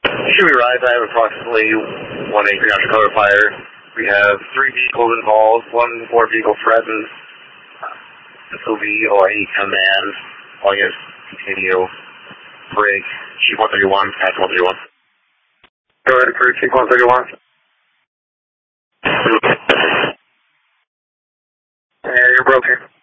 Should we rise? I have approximately 1 acre North Dakota fire. We have 3 vehicles involved, 1 vehicle threatened. This will be OIE command. All units continue. Break. Chief 131, pass 131. Go ahead, approve Chief 131. Yeah, you're broken.